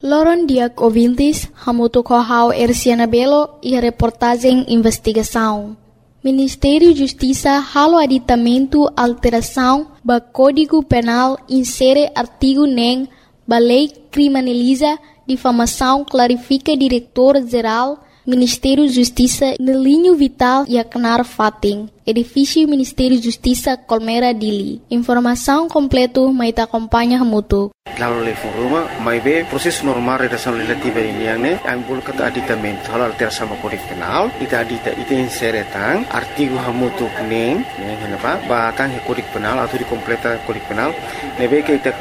Loron Diak ouvintes, hamuto kohau Erciana Belo e a reportagem investigação. Ministério Justiça halo aditamento alteração ba Código Penal insere artigo nem ba lei criminaliza difamação clarifica diretor-geral Ministério Justiça no linho vital e Aknar Fating, edifício Ministério Justiça Colmera Dili. Informação completa mai ta acompanha hamuto. Lalu le foruma mai be proses normal redação legislativa ini yang ne ambul kata aditamento hal alteração sama Kode Penal ita insere tang artigo hamutu neng henapa ba tang Kode Penal atau di completa Kode Penal nebe ke ita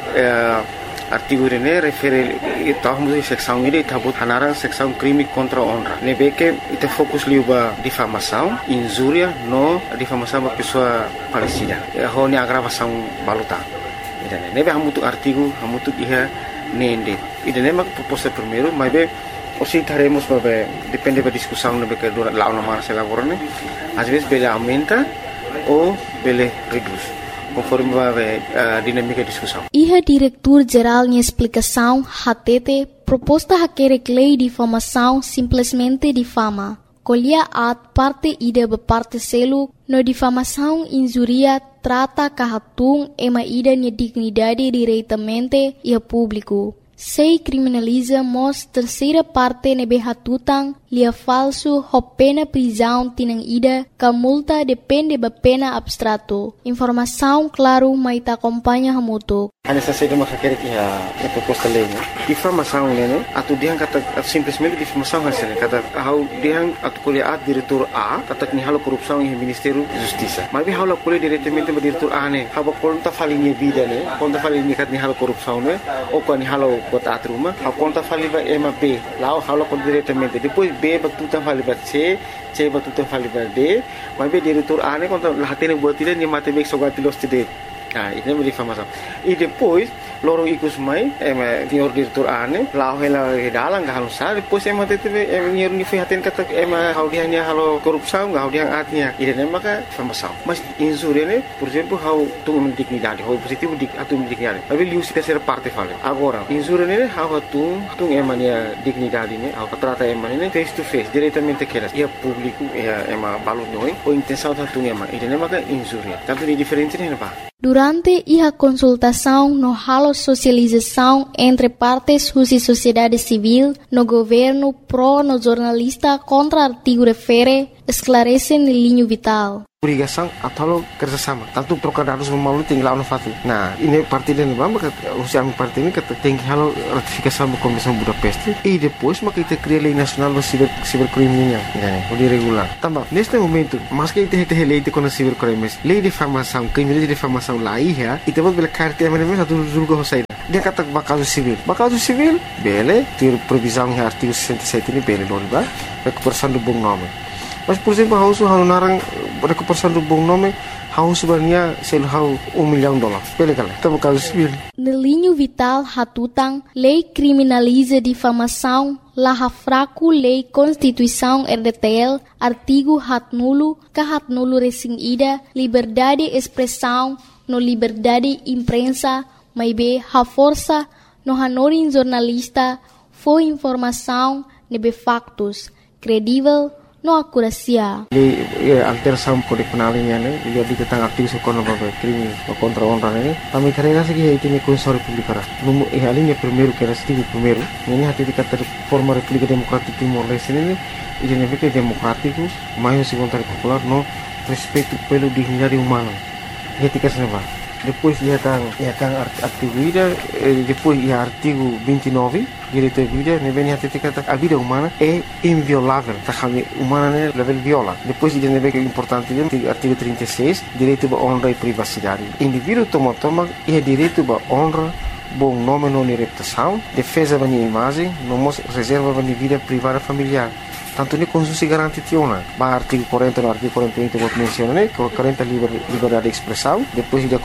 artigo ini refere tahun seksão ini tabut hanarang seksão crime contra honra nebe ke ita fokus liuba difamação injuria no difamação ba pessoa falecida ho ni agravação baluta. Nebe hamutu artigo hamutu iha nende idene mak proposta primeiro mas be osi taremos babe depende da discussão nebe que dura lá na marcha laborane às vezes bele aumenta ou bele reduz conforme babe dinâmica de discussão. Iha diretor-geral em explicação hatete proposta hakere lei de difamação simplesmente difama. Colhia at parte ida beparte selu no difamação injuria trata kahatung ema ida ni dignidade diretamente e a público. Sei criminaliza mos terceira parte nebe hatutang lia falso ho pena prisão tinang ida ka multa depende ba pena abstrato. Informação claro mai ta acompanha hamuto. Ana sa de makakere a proposta lei. Difamação né? Atu diang kata simplesmente difamação hasil kata how diang atu kuliah diretor A kata ni halo korupsão em Ministério Justiça. Mas bi halo kuliah diretamente ba diretor A ne. Haba konta falinha vida ne. Konta falinha kat ni halo korupsão ne. O ko ni halo bota atruma. Ha konta faliba ema B. Lao halo kon diretamente. Depois B batuta faliba C batuta faliba D. Mas bi diretor A ne konta lahatene buat tidak ni mate bek sogatilos tidak. Nah, ini menjadi difamação. E depois, loro ikus mai, senhor diretor ane, lá ela dalang gak halusar, depois teve senhor ni fihaten kata how dia ni halo korupsão, how dia atnya. Ide nem maka difamação. Mas injuria ne, por exemplo, how tu dignidade, how positivo atu dignidade. Tapi liu se terceira parte fala. Agora, injuria ne how tu emania dignidade ne, how trata emania face to face, diretamente queras. E público, ema balu noi, ou intenção tu ema. Ide nem maka injuria. Tanto ni diferente ne pa. Durante a consultação no halo socialização entre partes e sociedade civil, no governo pro no jornalista contra artigo refere, esclarece no linho vital. Obrigação atau kerjasama. Tanto procurar harus memenuhi tinggal anu fatu. Nah, ini parti dan bamba usia parti ini kata tinggi halo ratifikasi sama Komisi Budapest. E depois maka kita cria lei nacional do cibercriminal, né? O de regular. Também neste momento, mas que kita lei de contra cibercrimes, lei de difamação, crime de difamação lá ia, e depois bela carta mesmo satu julga hosaida. Dia kata bakazu civil, bele, ter previsão em artigo 67 ini bele doliba, recuperação do bom nome. Mas, por exemplo, hausu narang recuperação do bom nome, hausu sebenarnya sel hau $1 milhão. Pele kala, tá caso civil. No linho vital hatutang, lei criminaliza difamação, laha fraco lei Constituição RDTL, artigo hatnulo, kahatnulo resing ida, liberdade expressão, no liberdade imprensa, maibe ha força, no hanorin jornalista, foi informação, nebe factos, credível, no akurasia. Alteração Kode Penal ini ane, dia di tentang aktivis ekonomi crime contra honra ini. Kami terima kasih itu ni Konstitusi Republika. Numu alinya primeiro que era stigo primeiro. Ini hati dikata forma Republika Demokratik Timor Leste ini, ini negara demokratiku, mais vontade popular no respeito pelo dignidade humana. Etika senapa. Depois ia tang artigo ida, depois ia artigo 29, direito à vida, nebe hati dikata a vida humana é inviolável, tá kami humana né level viola. Depois ia nebe que é importante dia artigo 36, direito à honra e privacidade. Indivíduo toma ia direito à honra, bom nome não reputação, defesa da minha imagem, não reserva da minha vida privada familiar. Tanto ni Konstitusi garanti tiona. Ba artigo 40 no artigo 41 que vou mencionar, 40 liberdade de expressão, depois de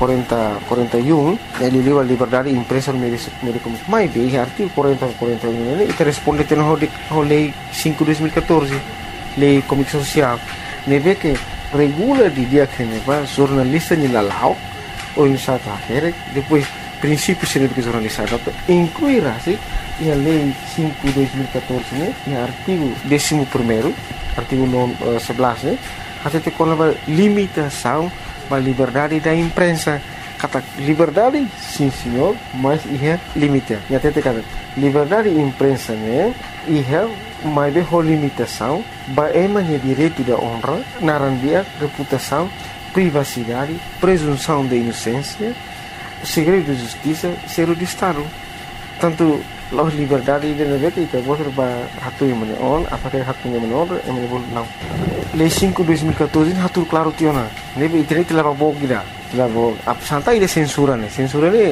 41 ele livre liberdade de imprensa no meio comunicação. Mas bem, artigo 41 ele responde ao lei 5/2014, lei comunicação social. Neve que regula de dia que neva jornalista ni lalau ou insata depois princípios de jornalistas, incluirá-se a Lei 5/2014, né, e artigo 11º, artigo 11, até com a limitação da liberdade da imprensa. Kata liberdade, sim senhor, mas é limite. E até kata liberdade da imprensa, né, mas é limitação, é direito da honra, narandia, reputação, privacidade, presunção de inocência, segredo de justiça, ser de Estado. Tanto a liberdade de negócio itu bos para hatu yang menon, apakah hatunya menon, não. Lei 5/2014 hatu claro tiona. Nebe internet lava bog gida, lava santai de censura ne. Censura ne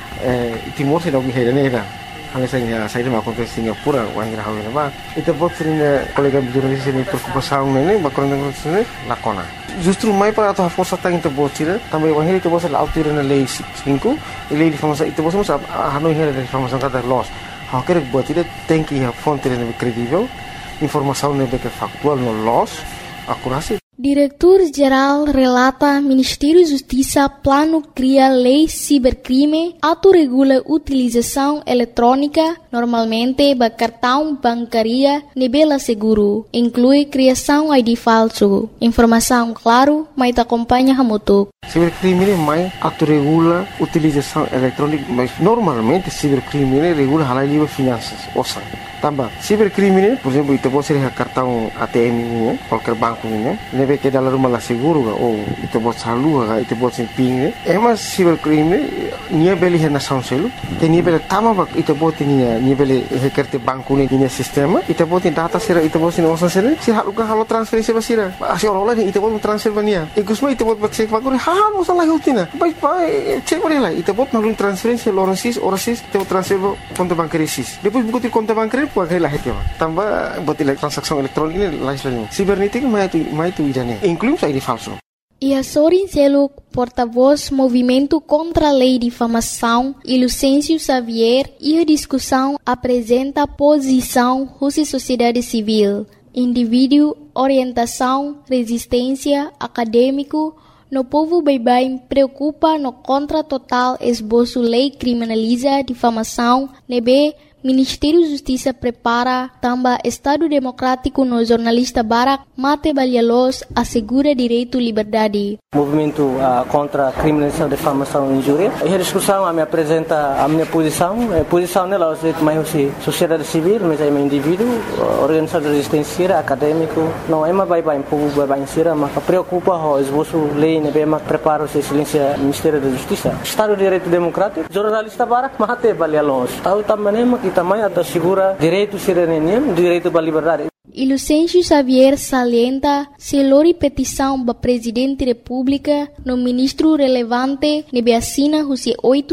Timor se dog hera ne da. Hanya saya mak konten Singapura wangira hawe ba. Itu bot sering kolega jurnalis ini preocupação ne bakron ne lakona. Justru mai para atau força tang itu bot sira, também wangira itu bot la autir na lei 5, lei de informação itu bot masa hanu hera de informação kata loss. Quer buat tidak tem que a fonte lebih kredibel, informação lebih factual no loss, akurasi. Diretor-Geral relata Ministério Justiça plano cria lei cibercrime, autorregula utilização eletrônica, normalmente ba cartão bancária nebela seguro, inclui criação ID falso. Informação claro, mas acompanha hamutuk. Cibercrime mais autorregula utilização eletrônica, mas normalmente cibercrime regula halal livre finanças, ouça. Tambah, cibercrime, por exemplo, itu pode ser cartão ATM ini, qualquer banco ini, nebe que dalam rumah seguro ou itu pode salu, itu pode ser PIN. Mas cibercrime, nia beli hena selu, que nia beli tama itu pode nia beli hekerte banco ini nia sistema, itu pode data sera, itu pode ser osan sera, si halukan halo transferensi basira, asal orang itu pode transfer bania. Ikusma itu pode cek bagore, halo salah hutina, baik cek boleh lah, itu pode nalun transferensi orasis, itu transfer konto bankerisis. Depois buku konto bankeri pakai lah itu, tambah buat transaksi elektronik ini lain. Cibernética mais itu idane, inclui ID falso. Sorin Seluk, porta-voz Movimento contra a Lei de Difamação, e Lucêncio Xavier, e a discussão apresenta posição Rússia Sociedade Civil, indivíduo, orientação, resistência, acadêmico, no povo bem preocupa no contra total esboço lei criminaliza difamação, nebe Ministério da Justiça prepara também Estado Democrático no jornalista Barak Mate Balialos assegura direito e liberdade. Movimento contra a criminalização, difamação e injúria. A discussão me apresenta a minha posição. A posição nela é mais sociedade civil, mas é um indivíduo, organização de resistência, acadêmico. Não é mais bem povo bem sira, mas preocupa o esboço lei, né, bem prepara o excelência Ministério da Justiça. Estado de Direito Democrático, jornalista Barak Mate Balialos. Tahu também que também assegura direito cidadania, direito à liberdade. E Lucêncio Xavier salienta se lori petição para Presidente da República no ministro relevante nebe assina os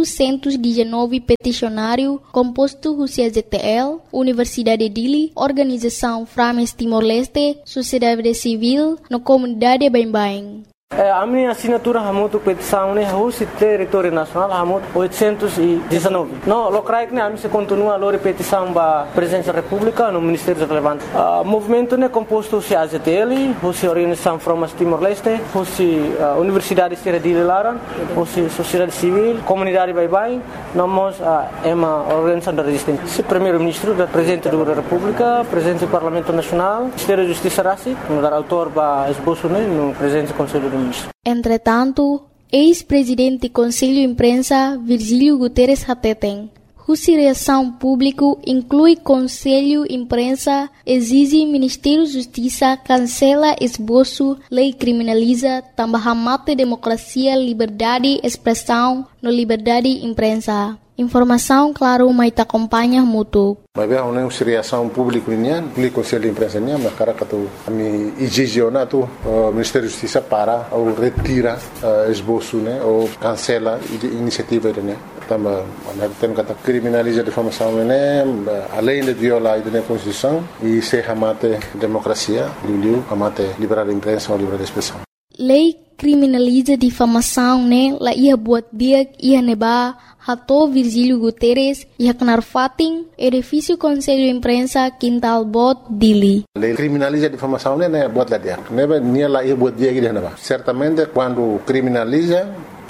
819 peticionário composto os ZTL, Universidade de Dili, Organização Frames Timor-Leste, Sociedade Civil, no comunidade Bem. A minha assinatura é muito petição, né? O território nacional é muito 819. Não, locais que a gente continua a petição para a Presidência da República no Ministério Relevante. O movimento é composto de AZTL, a Organização Frames Timor-Leste, a Universidade de Laran, a Sociedade Civil, Comunidade Bye-Bye, nós é uma organização da resistência. O Primeiro-Ministro, o Presidente da República, o Presidente do Parlamento Nacional, o Ministério da Justiça Rassi, o autor para esboço no Presidente do Conselho do Entretanto, ex-presidente do Conselho de Imprensa, Virgílio Guterres Hateten, cuja reação pública inclui Conselho de Imprensa, exige Ministério da Justiça cancela esboço, lei criminaliza, também mata democracia, liberdade, expressão, no liberdade de imprensa. Informação, claro, mas acompanha muito. Mas bem, uma reação pública nian, o Conselho de Imprensa nian, mas cara que tu ami exige o Ministério da Justiça para ou retira esboço, né, ou cancela a iniciativa, né. Também, tem que criminalizar a difamação, né, além de violar a Constituição e se amate democracia, amate liberdade de imprensa ou liberdade de expressão. Lei criminaliza difamação, né? La ia buat dia ia neba hato Virgílio Guterres ia kenar fating edifício Conselho de Imprensa Quintal Bot Dili. Lei criminaliza difamação, né? Buat lá dia. Neba nia la ia buat dia que neba. Certamente quando criminaliza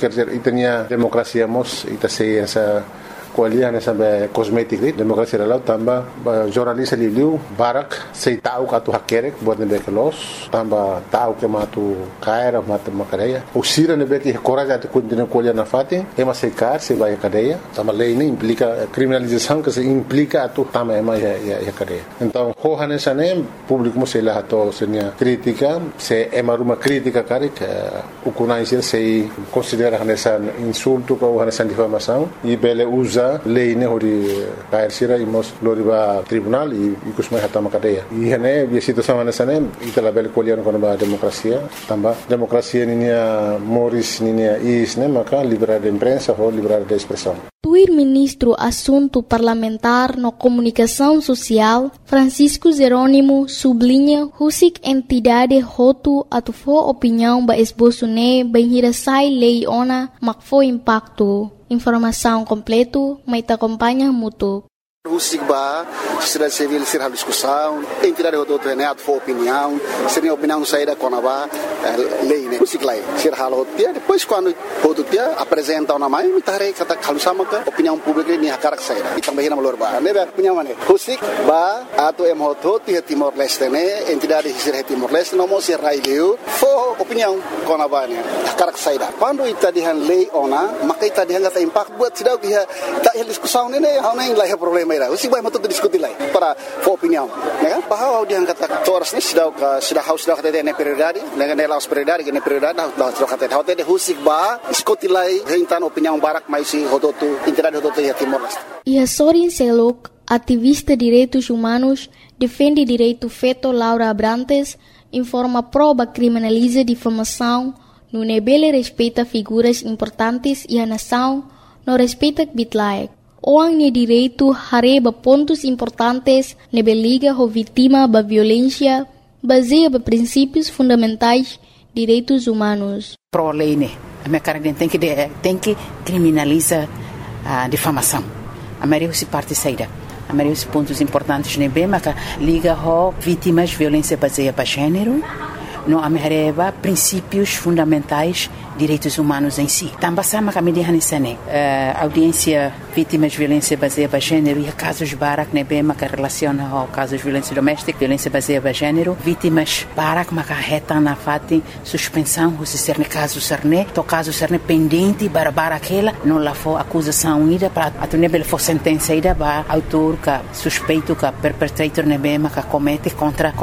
quer dizer, itania demokrasia mos ita sei essa kualian sampai kosmetik demokrasi lalu tambah jurnalis liu barak sei tahu katu hakerek buat nebe kelos tambah tahu ke matu kaira matu makadeia usira nebe que coragem de continuar kualian na fatin ema sei kar sei vai cadeia tambah lei ini implica criminalização que se implica atu tambah ema ya cadeia então hohan esane público mo sei lah to senia crítica se ema rumah crítica karik ukunai sei considera hanesan insulto ko hanesan difamação e bele usa lei ne hori kair sira imos loriba tribunal e kusmai hatama cadeia e hene bi situação hanesane itala bele kolian kono ba demokrasia tambah demokrasia ninia moris ninia isne maka liberdade de imprensa ou liberdade de expressão. O ministro Assunto Parlamentar no Comunicação Social, Francisco Jerônimo, sublinha que entidade roto atufo opinião ba esboço ne benhirasai lei ona makfo impacto. Informação completo, mas te acompanha muito. Husik ba, sociedade civil ser discussão, entidade roto neat for opinião, seria opinião saída com a lei né, husik lai, ser halo dia, depois quando roto dia apresenta uma mãe, me tarei kata kalau sama ke opinião pública ni hakarak saída, e também na melhor ba, né opinião mana, husik ba, atau roto dia Timor Leste né, entidade ser Timor Leste, não mo ser raileu, for opinião com a ba né, hakarak saída. Quando ita dihan lei ona, maka ita dihan kata impact buat sidau dia tak discussão né, hau nem lai problema. Usi vai matuk diskuti lai para for opinião, né? Bahwa dia kata toras ni sudah kata dia ne prioridade, dengan laos prioridade, ne prioridade laos kata dia husik ba diskuti lai hentan opinião barak mais si hodotu entidade hodotu ya Timor Leste. E Sorin Selok, ativista de direitos humanos, defende direito feito Laura Abrantes, informa prova criminaliza difamação, no nebele respeita figuras importantes e a nação não respeita bitlaek. Orang ne direito hareba pontos importantes nebe liga ho vítima ba violência baseia ba princípios fundamentais direitos humanos. Pro lei né, a minha cara tem que criminalizar a difamação. A maioria se parte saída. A maioria dos pontos importantes nebe maka liga ho vítimas de violência baseada ba gênero. No amereba princípios fundamentais direitos humanos em si. Também sama kami dihanisane audiência vítimas de violência baseada em gênero e casos barak nebe maka relaciona ao casos de violência doméstica, violência baseada em gênero, vítimas barak maka reta na fati suspensão se ser ne caso serne, to caso serne pendente bara aquela não lá for acusação ida para a nebe for sentença ida ba autor ka suspeito ka perpetrator nebe maka comete contra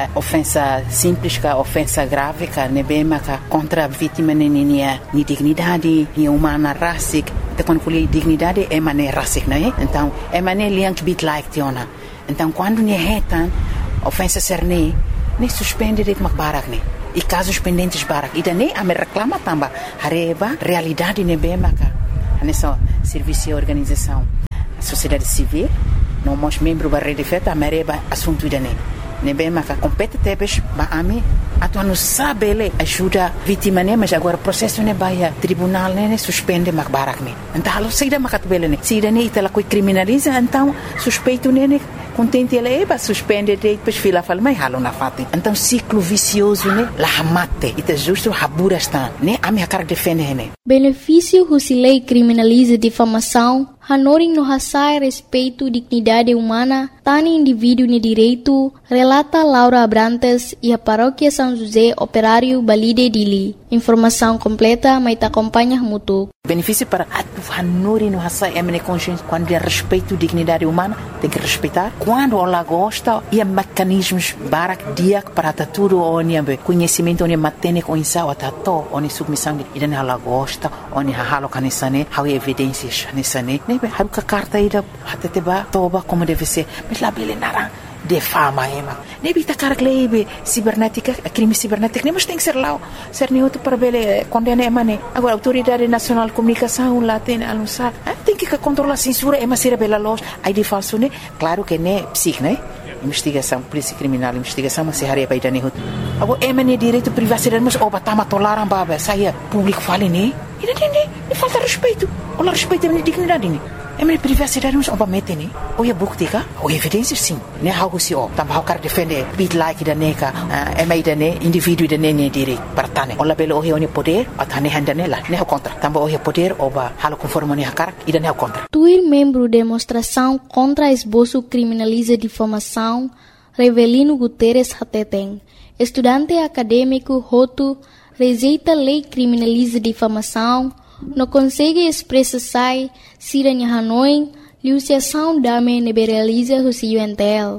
ofensa simples ka ofensa grave ka nebe maka contra vítima ni dignidade, ni humana rasik, te quando fui dignidade é mané rasik, não é? Então é mané liang bit like tiona. Então quando ni retan ofensa serne, ni suspende det mak barak ni. E casos pendentes barak. Ida ne a me reclama tamba hareba realidade ne be maka. Nessa serviço e organização, sociedade civil, não mos membro da rede feta a mereba assunto ida ne. Nebe maka compete tebes ba ami atu anu sabele ajuda vítima ne mas agora processo ne baia tribunal ne suspende mak barak ne então halo saída makat bele ne saída ne itala coi criminaliza então suspeito ne contente ela eba suspende depois fila fala mai halo na fati então ciclo vicioso ne la hamate ita justo habura está ne ami hakar defende ne benefício husilei criminaliza difamação Hanoring no hasai respeito dignidade humana, tani indivíduo ne direito, relata Laura Abrantes e a paróquia São José Operário Balide Dili. Informação completa, mas te acompanha muito. Benefício para Hanoring no hasai emene consciência quando é respeito dignidade humana, tem que respeitar. Quando ela gosta, e há mecanismos barak diak para tudo onde conhecimento onde matene com insau atato onde submissão e dan ela gosta, onde halo kanisane, há evidências kanisane. Haruka carta ida hateteba toba como deve ser mas lá bele narang de fama ema nebi ta karak lebe cibernética crime cibernético mas tem que ser lá ser neuto para bele condena emane agora autoridade nacional de comunicação lá tem anunciar tem que controlar a censura ema ser bela loja aí de falso né claro que né psic né investigação polícia criminal investigação mas se haria para idane hut agora emane direito privacidade mas obatama tolaram baba saia público fale né e falta respeito. Olha respeito a minha dignidade. Mas privacidade não é mete né? Ou é bukti ka? Ou evidência sim. Né algo se o. Também o cara defende bit like da neka, da ne indivíduo da ne diri partane. Ola belo o é poder, atane handa nela. Né o contra. Também o é poder oba halo conforme ne cara e da ne o contra. Tuir membro demonstração contra esboço criminaliza difamação, Revelino Guterres Hateteng. Estudante acadêmico Hotu rejeita lei criminaliza difamação, não consegue expressar se Hanoi, liuciação dame neberaliza o UNTL.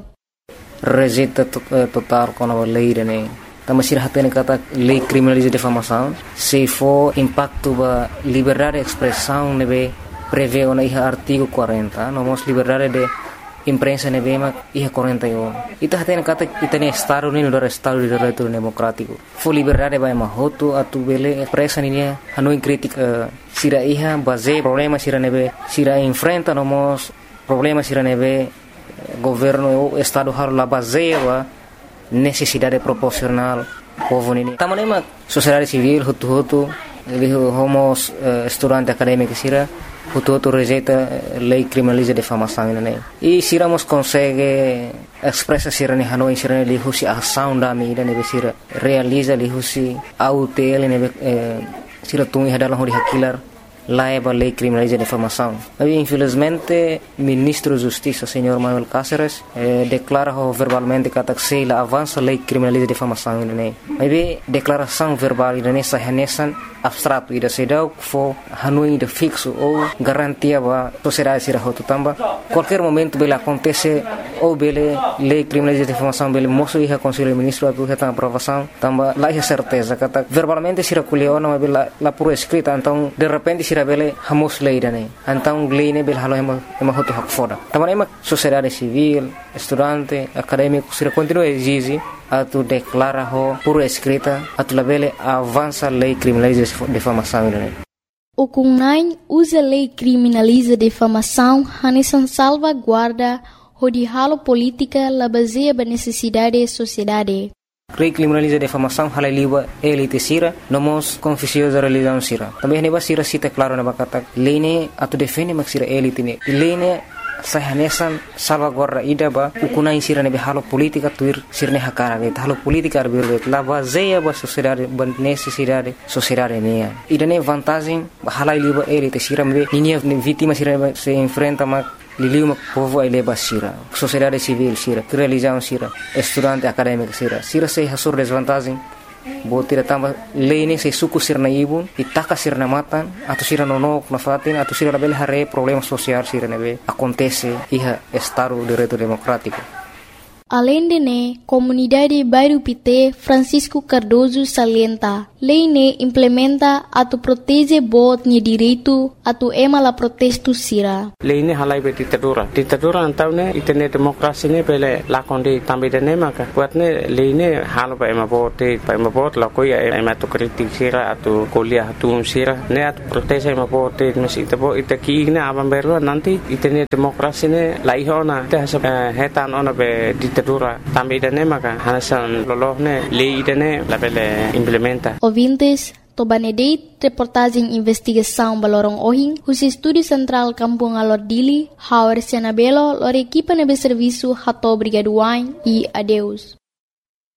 Rejeita total com a lei, né? Também se hatene kata lei criminaliza difamação, se for impacto ba liberdade de expressão, nebe prevê o artigo 40, nomos liberdade de imprensa nebema ia 41. Ita hatene kata itane Estado ni no Estado de Direito Democrático. Fo liberdade ba mahoto atu bele expressa ni Hanoi crítica sira iha base problema sira nebe sira enfrenta nomos problema sira nebe governo o Estado har la base ba necessidade proporcional povo ni. Tamanema sociedade civil hutu homos estudante acadêmico sira Hutu rejeita lei criminaliza difamação né? E se iramos consegue expressa sira ni Hanoi sira ni husi ação da mídia ne sira realiza li husi autel ne sira tungi hadalah hori hakilar laiba lei criminaliza difamação. Mas infelizmente ministro de Justiça senhor Manuel Cáceres declara verbalmente que a avança lei criminaliza difamação né? Mas declaração verbal ne sahanesan abstrato ida sedau fo Hanoi de fixo ou garantia ba sociedade sira hotu tamba qualquer momento bela acontece ou bele lei criminaliza difamação bele moço ia conselho ministro atu reta aprovação tamba lá é certeza kata verbalmente sira kuliona mas bela la por escrita então de repente sira bele hamos lei dane então lei ne bele halo ema hotu hak foda tamba ema sociedade civil estudante acadêmico sira continua exige atu declara ho por escrita atu labele avança lei criminaliza difamação né? O CUNAI usa lei criminaliza difamação hanesan salvaguarda de halo política la baseia ba necessidade da sociedade. Lei criminaliza difamação hala liba elite sira nomos confusiosa religião sira. Também neba sira cita claro na bakata lei ne atu defende mak sira elite ne. Lei ne sahanesan salvaguarda ida ba ukunai sira nebe halo politika tuir sirne hakara ge halo politika arbir la baseia ba sociedade ba necessidade sociedade ne ida ne vantagem hala liba elite sira me ninia vítima sira se enfrenta mak liliu mak povo ai leba sira sociedade civil sira religião sira estudante acadêmico sira se hasur desvantagem botira tamba lei se suku sirna ibun itaka sirna matan atau sira nonok na fatin atau sira label hare problema sosial sira nebe acontece iha Estado de Direito Democrático. Além de ne, comunidade bairro Pité Francisco Cardoso salienta, lei ne implementa atu protege bot ni direito atu ema la protesto sira. Lei ne halai be ditadura antau ne itene demokrasi ne pele lakonde tambe de ne maka buat ne lei ne halo ba ema bot la koya ema to kritik sira atu kuliah atu sira ne atu protege ema bot mesi tebo itaki ne abam berlo nanti itene demokrasi ne laihona te hetan ona be ditadura tambe de ne maka hanasan lolohne lei de ne la pele implementa. Ouvintes, Tobanedeit, reportagem investigação Balorong Ohing, o Estúdio Central Kampung Alordili, Hauer Senabelo, lor equipa nebe serviço Hato Brigaduain e adeus.